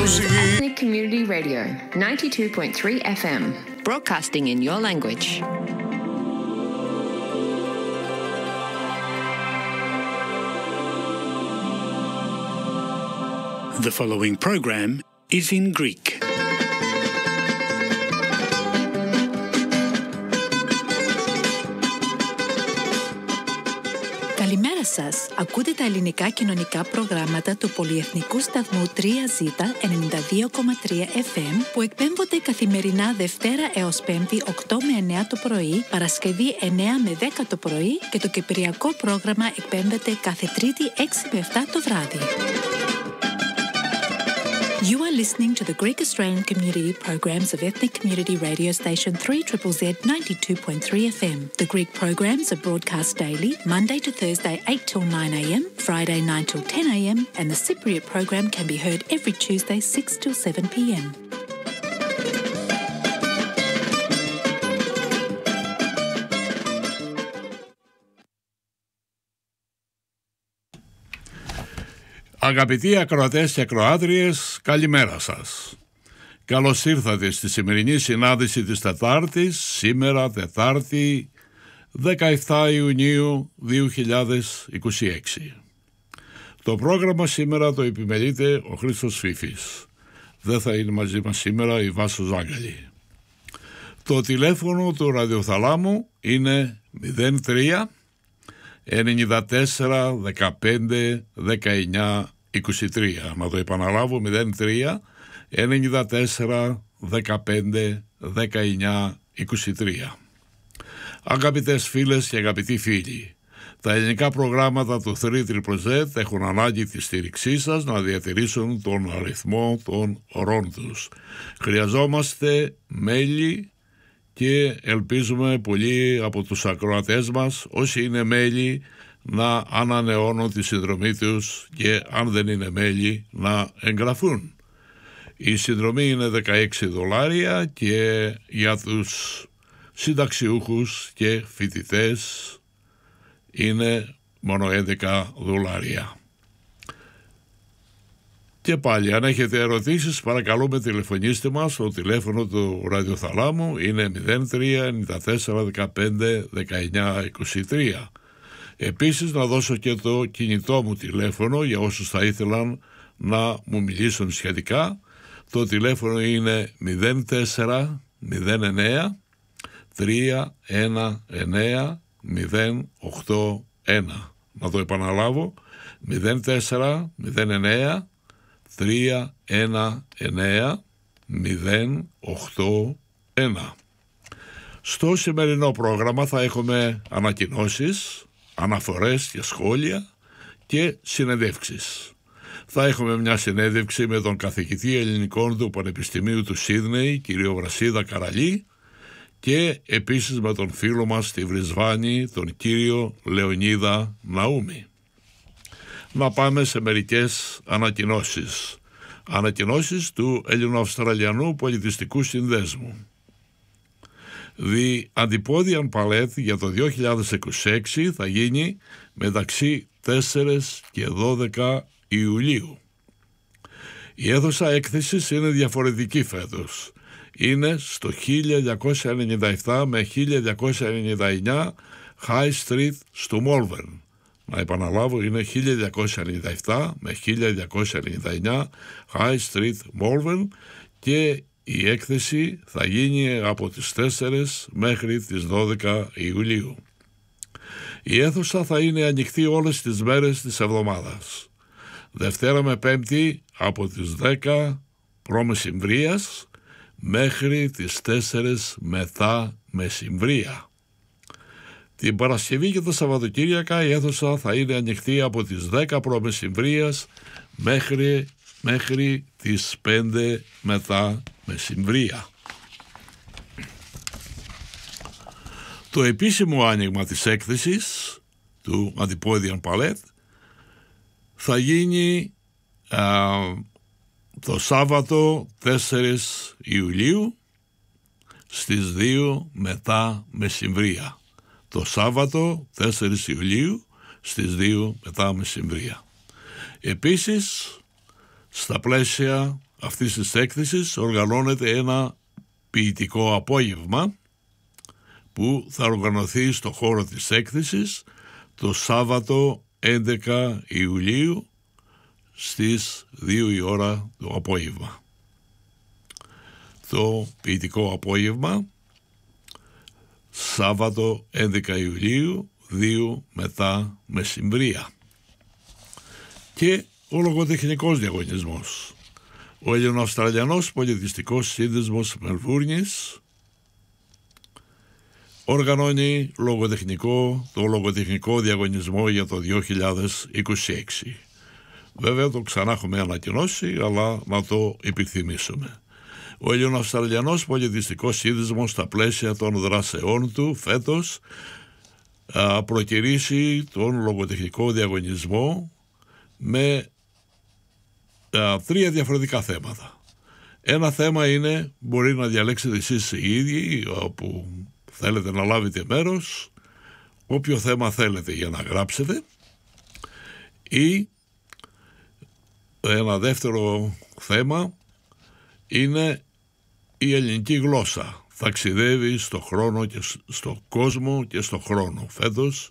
Ethnic Community Radio, 92.3 FM, broadcasting in your language. The following program is in Greek. Καλημέρα σας. Ακούτε τα ελληνικά κοινωνικά προγράμματα του πολυεθνικού σταθμού 3Z 92,3 FM που εκπέμπονται καθημερινά Δευτέρα έως Πέμπτη 8 με 9 το πρωί, Παρασκευή 9 με 10 το πρωί και το κυπριακό πρόγραμμα εκπέμπεται κάθε Τρίτη 6 με 7 το βράδυ. You are listening to the Greek Australian community programs of Ethnic Community Radio Station 3ZZZ 92.3 FM. The Greek programs are broadcast daily, Monday to Thursday 8 till 9 a.m, Friday 9 till 10 a.m, and the Cypriot program can be heard every Tuesday 6 till 7 p.m. Αγαπητοί ακροατές και ακροάτριες, καλημέρα σας. Καλώς ήρθατε στη σημερινή συνάντηση της Τετάρτης, σήμερα Τετάρτη 17 Ιουνίου 2026. Το πρόγραμμα σήμερα το επιμελείται ο Χρήστος Φίφης. Δεν θα είναι μαζί μας σήμερα η Βάσο Ζάγκαλη. Το τηλέφωνο του ραδιοθαλάμου είναι 03 94 15 19 23. Να το επαναλάβω, 03 94 15 19 23. Αγαπητές φίλες και αγαπητοί φίλοι, τα ελληνικά προγράμματα του 3ZZZ έχουν ανάγκη τη στήριξή σας να διατηρήσουν τον αριθμό των ωρών τους. Χρειαζόμαστε μέλη και ελπίζουμε πολλοί από τους ακροατές μας, όσοι είναι μέλη, να ανανεώνουν τη συνδρομή τους και αν δεν είναι μέλη να εγγραφούν. Η συνδρομή είναι $16 και για τους συνταξιούχους και φοιτητές είναι μόνο $11. Και πάλι, αν έχετε ερωτήσεις, παρακαλούμε τηλεφωνήστε μας. Το τηλέφωνο του ραδιοθαλάμου είναι 03 94 15 19 23. Επίσης, να δώσω και το κινητό μου τηλέφωνο για όσους θα ήθελαν να μου μιλήσουν σχετικά. Το τηλέφωνο είναι 04 09 319 081. Να το επαναλάβω, 04 09 319 081. Στο σημερινό πρόγραμμα θα έχουμε ανακοινώσεις, αναφορές και σχόλια και συνεντεύξεις. Θα έχουμε μια συνέντευξη με τον καθηγητή ελληνικών του Πανεπιστημίου του Σίδνεϊ, κύριο Βρασίδα Καραλή, και επίσης με τον φίλο μας στη Βρισβάνη, τον κύριο Λεωνίδα Ναούμη. Να πάμε σε μερικές ανακοινώσεις. Ανακοινώσεις του Ελληνοαυστραλιανού Πολιτιστικού Συνδέσμου. The Antipodean Palette για το 2026 θα γίνει μεταξύ 4 και 12 Ιουλίου. Η αίθουσα έκθεσης είναι διαφορετική φέτος. Είναι στο 1297 με 1299 High Street στο Malvern. Να επαναλάβω, είναι 1297 με 1299 High Street Malvern και η έκθεση θα γίνει από τις 4 μέχρι τις 12 Ιουλίου. Η αίθουσα θα είναι ανοιχτή όλες τις μέρες της εβδομάδας. Δευτέρα με Πέμπτη από τις 10 π.Μ. μέχρι τις 4 μετά μεσημβρία. Την Παρασκευή και τα Σαββατοκύριακα η αίθουσα θα είναι ανοιχτή από τις 10 π.Μ. μέχρι τις 5 μετά μεσημβρία. Το επίσημο άνοιγμα της έκθεσης του Antipodean Palette θα γίνει το Σάββατο 4 Ιουλίου στις 2 μετά μεσημβρία. Το Σάββατο 4 Ιουλίου στις 2 μετά μεσημβρία. Επίσης, στα πλαίσια αυτής της έκθεσης οργανώνεται ένα ποιητικό απόγευμα που θα οργανωθεί στο χώρο της έκθεσης το Σάββατο 11 Ιουλίου στις 2 η ώρα το απόγευμα. Το ποιητικό απόγευμα Σάββατο 11 Ιουλίου 2 μετά μεσημβρία. Και ο λογοτεχνικός διαγωνισμός. Ο Ελληνοαυστραλιανός Πολιτιστικός Σύνδεσμος Μελβούρνης οργανώνει το λογοτεχνικό διαγωνισμό για το 2026. Βέβαια το ξανά έχουμε ανακοινώσει, αλλά να το επιθυμίσουμε. Ο Ελληνοαυστραλιανός Πολιτιστικός Σύνδεσμος στα πλαίσια των δράσεών του φέτος προκηρύσσει τον λογοτεχνικό διαγωνισμό με 3 διαφορετικά θέματα. Ένα θέμα είναι, μπορεί να διαλέξετε εσείς οι ίδιοι όπου θέλετε να λάβετε μέρος, όποιο θέμα θέλετε για να γράψετε, ή ένα δεύτερο θέμα είναι η ελληνική γλώσσα. Ταξιδεύει στο χρόνο και στο κόσμο και στο χρόνο. Φέτος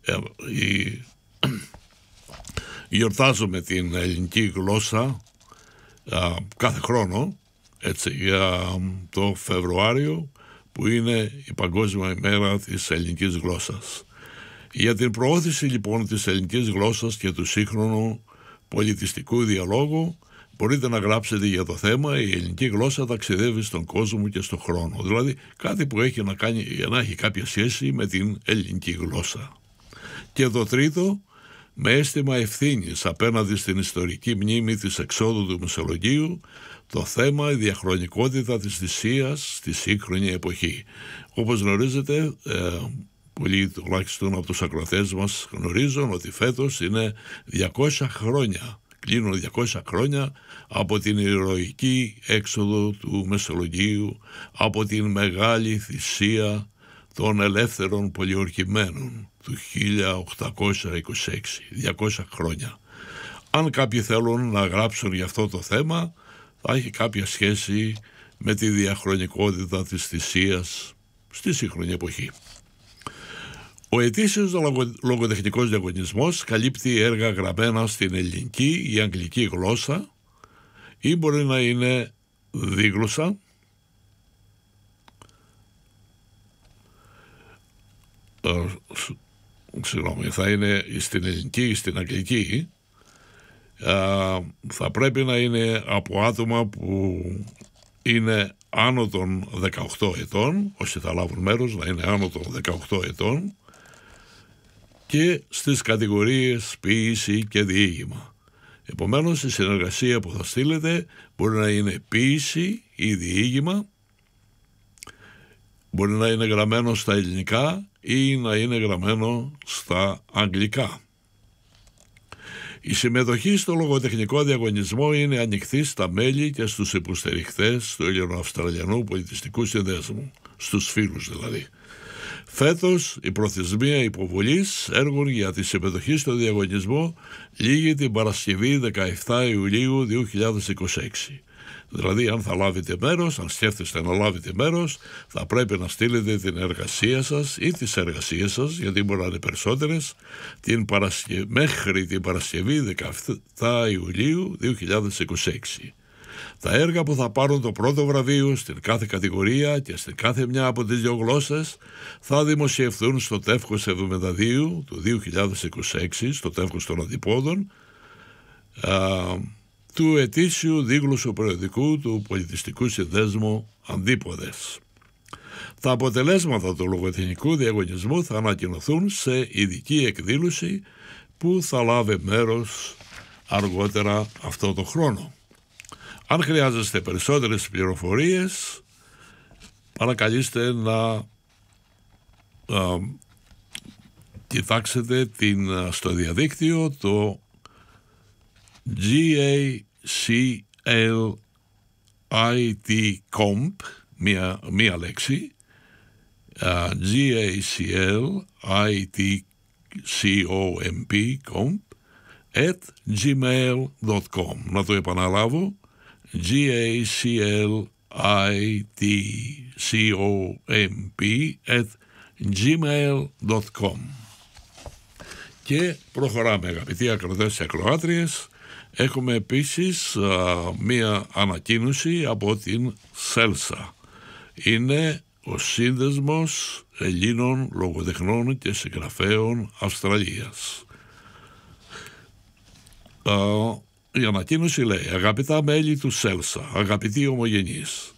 γιορτάζουμε την ελληνική γλώσσα κάθε χρόνο, έτσι, για το Φεβρουάριο, που είναι η Παγκόσμια ημέρα της ελληνικής γλώσσας. Για την προώθηση λοιπόν της ελληνικής γλώσσας και του σύγχρονου πολιτιστικού διαλόγου μπορείτε να γράψετε για το θέμα «Η ελληνική γλώσσα ταξιδεύει στον κόσμο και στον χρόνο». Δηλαδή κάτι που έχει να κάνει, να έχει κάποια σχέση με την ελληνική γλώσσα. Και το τρίτο, με αίσθημα ευθύνης απέναντι στην ιστορική μνήμη της εξόδου του Μεσολογγίου, το θέμα «Η διαχρονικότητα της θυσίας στη σύγχρονη εποχή». Όπως γνωρίζετε, πολλοί τουλάχιστον από τους ακροατές μας γνωρίζουν ότι φέτος είναι 200 χρόνια. Κλείνουν 200 χρόνια από την ηρωική έξοδο του Μεσολογγίου, από την μεγάλη θυσία των ελεύθερων πολιορκημένων του 1826, 200 χρόνια. Αν κάποιοι θέλουν να γράψουν για αυτό το θέμα, θα έχει κάποια σχέση με τη διαχρονικότητα της θυσίας στη σύγχρονη εποχή. Ο ετήσιος λογοτεχνικός διαγωνισμός καλύπτει έργα γραμμένα στην ελληνική ή αγγλική γλώσσα ή μπορεί να είναι δίγλωσσα, θα είναι στην ελληνική ή στην αγγλική. Θα πρέπει να είναι από άτομα που είναι άνω των 18 ετών, όσοι θα λάβουν μέρος να είναι άνω των 18 ετών, και στις κατηγορίες ποίηση και διήγημα. Επομένως, η συνεργασία που θα στείλετε μπορεί να είναι ποίηση ή διήγημα, μπορεί να είναι γραμμένο στα ελληνικά ή να είναι γραμμένο στα αγγλικά. Η συμμετοχή στο λογοτεχνικό διαγωνισμό είναι ανοιχτή στα μέλη και στους υποστηριχτές του Ελληνοαυστραλιανού Πολιτιστικού Συνδέσμου, στους φίλους δηλαδή. Φέτος η προθεσμία υποβολής έργων για τη συμμετοχή στο διαγωνισμό λήγει την Παρασκευή 17 Ιουλίου 2026. Δηλαδή αν θα λάβετε μέρος, αν σκέφτεστε να λάβετε μέρος, θα πρέπει να στείλετε την εργασία σας ή τις εργασίες σας, γιατί μπορεί να είναι περισσότερες, μέχρι την Παρασκευή 17 Ιουλίου 2026. Τα έργα που θα πάρουν το πρώτο βραβείο στην κάθε κατηγορία και στην κάθε μια από τις 2 γλώσσες θα δημοσιευθούν στο τεύχος 72 του 2026, στο τεύχος των αντιπόδων, του ετήσιου δίγλωσσου περιοδικού του Πολιτιστικού Συνδέσμου Αντίποδες. Τα αποτελέσματα του λογοτεχνικού διαγωνισμού θα ανακοινωθούν σε ειδική εκδήλωση που θα λάβει μέρος αργότερα αυτό το χρόνο. Αν χρειάζεστε περισσότερες πληροφορίες, παρακαλείστε να κοιτάξετε στο διαδίκτυο το GACLIT-COMP, μία λέξη, GACLIT-COMP @gmail.com. Να το επαναλάβω, GACLITCOMP@gmail.com. Και προχωράμε, αγαπητοί ακροατές και ακροάτριες. Έχουμε επίσης μία ανακοίνωση από την ΣΕΛΣΑ. Είναι ο Σύνδεσμος Ελλήνων Λογοτεχνών και Συγγραφέων Αυστραλίας. Η ανακοίνωση λέει: αγαπητά μέλη του ΣΕΛΣΑ, αγαπητοί ομογενείς,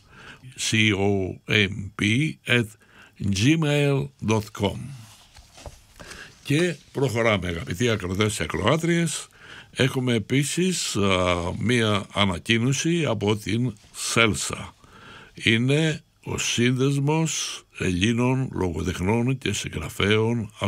COMP@gmail.com. Και προχωράμε, αγαπητοί ακροατές και ακροάτριες. Έχουμε επίσης μία ανακοίνωση από την ΣΕΛΣΑ. Είναι ο Σύνδεσμος Ελλήνων Λογοτεχνών και Συγγραφέων